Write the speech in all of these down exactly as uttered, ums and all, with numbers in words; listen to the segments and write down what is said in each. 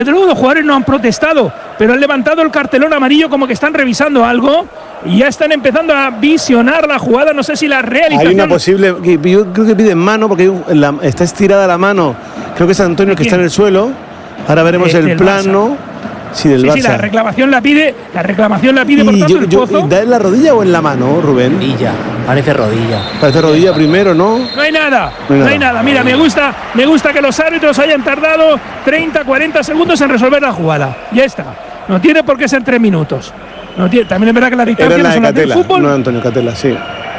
Desde luego los jugadores no han protestado, pero han levantado el cartelón amarillo como que están revisando algo y ya están empezando a visionar la jugada. No sé si la realización... Hay una posible... Yo creo que piden mano porque la, está estirada la mano. Creo que es Antonio el que está en el suelo. Ahora veremos eh, el plano. Sí, del sí, Barça. Sí, la reclamación la pide, la reclamación la pide, por tanto, yo, el yo, Pozo. ¿Da en la rodilla o en la mano, Rubén? Rodilla, parece rodilla. Parece rodilla primero, ¿no? No hay nada, no hay no nada. hay nada. Mira, me gusta, me gusta que los árbitros hayan tardado treinta, cuarenta segundos en resolver la jugada. Ya está. No tiene por qué ser tres minutos. No tiene, también es verdad que la distancia Era la no son de las del Catela, fútbol. no de Antonio Catela, sí.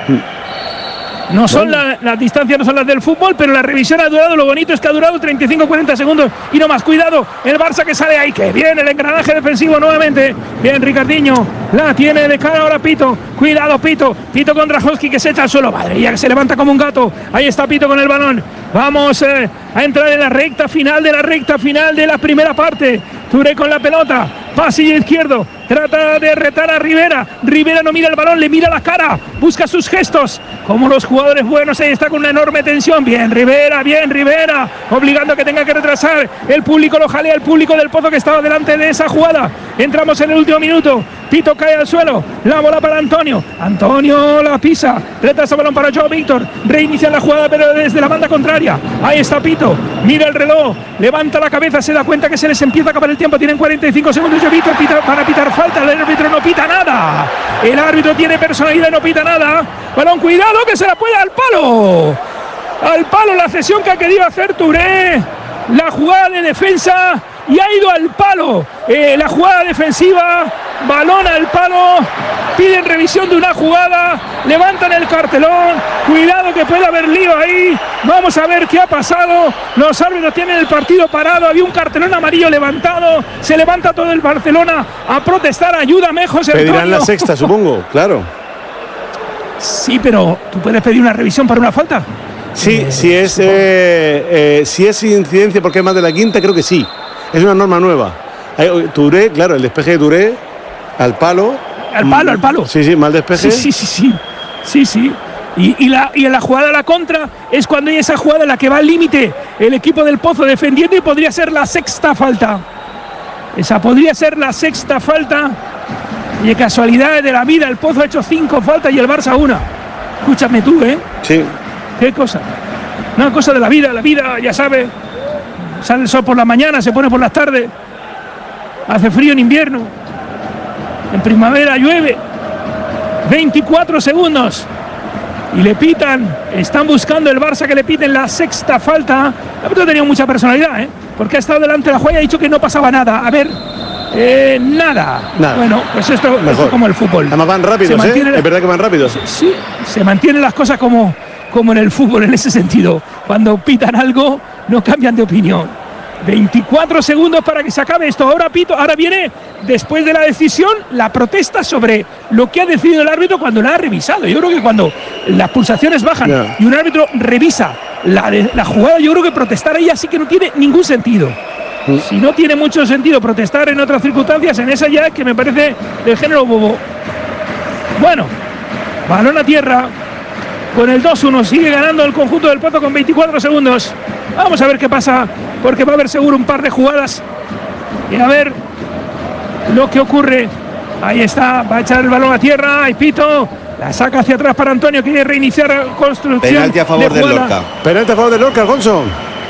No son la, las distancias no son las del fútbol, pero la revisión ha durado, lo bonito es que ha durado treinta y cinco, cuarenta segundos y no más. Cuidado, el Barça que sale ahí, que viene el engranaje defensivo nuevamente. Bien, Ricardinho, la tiene de cara ahora Pito. Cuidado, Pito, Pito con Drajowski que se echa al suelo. Madre mía, que se levanta como un gato. Ahí está Pito con el balón. Vamos eh, a entrar en la recta final de la recta final de la primera parte. Touré con la pelota, pasillo izquierdo, trata de retar a Rivera. Rivera no mira el balón, le mira la cara, busca sus gestos. Como los jugadores buenos, ahí está con una enorme tensión. Bien, Rivera, bien, Rivera, obligando a que tenga que retrasar. El público lo jalea, el público del Pozo que estaba delante de esa jugada. Entramos en el último minuto. Pito cae al suelo, la bola para Antonio. Antonio la pisa, retrasa el balón para Joao Víctor. Reinicia la jugada, pero desde la banda contraria. Ahí está Pito, mira el reloj, levanta la cabeza, se da cuenta que se les empieza a acabar el tiempo. Tienen cuarenta y cinco segundos. Joao Víctor pita, para pitar falta. El árbitro no pita nada. El árbitro tiene personalidad y no pita nada. Balón, cuidado que se la puede al palo. Al palo la cesión que ha querido hacer Touré. La jugada de defensa y ha ido al palo. Eh, la jugada defensiva, balón al palo. Piden revisión de una jugada, levantan el cartelón. Cuidado que puede haber lío ahí. Vamos a ver qué ha pasado. Los árbitros tienen el partido parado. Había un cartelón amarillo levantado. Se levanta todo el Barcelona a protestar. Ayúdame, José Antonio. Pedirán la sexta, supongo, claro. Sí, pero ¿tú puedes pedir una revisión para una falta? Sí, eh, si es eh, eh, si es incidencia porque es más de la quinta, creo que sí. Es una norma nueva. Touré, claro, el despeje de Touré al palo. Al palo, al palo. Sí, sí, mal despeje. Sí, sí, sí, sí. Sí, sí. Y, y, la, y en la jugada a la contra es cuando hay esa jugada en la que va al límite el equipo del Pozo defendiendo y podría ser la sexta falta. Esa podría ser la sexta falta. Y de casualidades de la vida, el Pozo ha hecho cinco faltas y el Barça una. Escúchame tú, ¿eh? Sí. ¿Qué cosa? Una cosa de la vida, la vida, ya sabes. Sale el sol por la mañana, se pone por las tardes. Hace frío en invierno. En primavera llueve. veinticuatro segundos. Y le pitan. Están buscando el Barça que le piten la sexta falta. La verdad ha tenido mucha personalidad, ¿eh? Porque ha estado delante de la jugada y ha dicho que no pasaba nada. A ver. Eh, nada. nada. Bueno, pues esto, esto es como el fútbol. Además van rápidos, ¿eh? Es verdad que van rápidos. Sí, se mantienen las cosas como, como en el fútbol en ese sentido. Cuando pitan algo, no cambian de opinión. veinticuatro segundos para que se acabe esto. Ahora Pito, ahora viene, después de la decisión, la protesta sobre lo que ha decidido el árbitro cuando la ha revisado. Yo creo que cuando las pulsaciones bajan yeah. y un árbitro revisa la, la jugada, yo creo que protestar ahí así que no tiene ningún sentido. Si no tiene mucho sentido protestar en otras circunstancias, en esa ya que me parece del género bobo. Bueno, balón a tierra. Con el dos uno sigue ganando el conjunto del Pozo con veinticuatro segundos. Vamos a ver qué pasa, porque va a haber seguro un par de jugadas. Y a ver lo que ocurre. Ahí está, va a echar el balón a tierra. Y Pito la saca hacia atrás para Antonio, quiere reiniciar la construcción. Penalti a favor del Lorca. Penalti a favor del Lorca, Alfonso.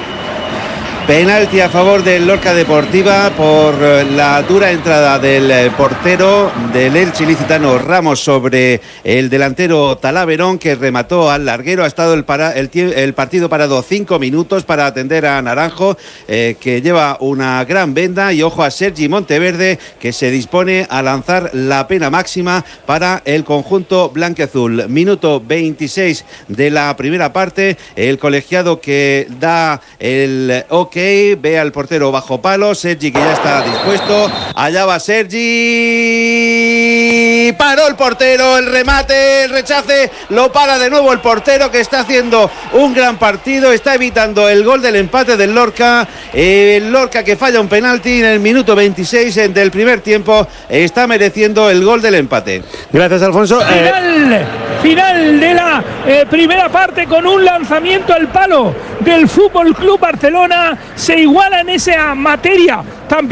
Penalti a favor del Lorca Deportiva por la dura entrada del portero del Elche ilicitano Ramos sobre el delantero Talaverón, que remató al larguero. Ha estado el, para, el, el partido parado cinco minutos para atender a Naranjo, eh, que lleva una gran venda. Y ojo a Sergi Monteverde, que se dispone a lanzar la pena máxima para el conjunto blanquiazul. Minuto veintiséis de la primera parte. El colegiado que da el ok, ve al portero bajo palo. Sergi, que ya está dispuesto. Allá va Sergi. penalti, paró el portero, el remate, el rechace, lo para de nuevo el portero, que está haciendo un gran partido, está evitando el gol del empate del Lorca. El Lorca, que falla un penalti en el minuto veintiséis del primer tiempo, está mereciendo el gol del empate. Gracias, Alfonso. Final, eh... final de la eh, primera parte, con un lanzamiento al palo del Fútbol Club Barcelona. Se iguala en esa materia también